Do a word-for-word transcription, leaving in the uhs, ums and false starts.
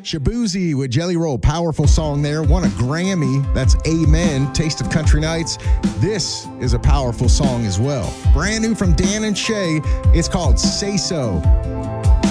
Shabuzi with Jelly Roll, powerful song there. Won a Grammy. That's Amen, Taste of Country Nights. This is a powerful song as well. Brand new from Dan and Shay. It's called Say So.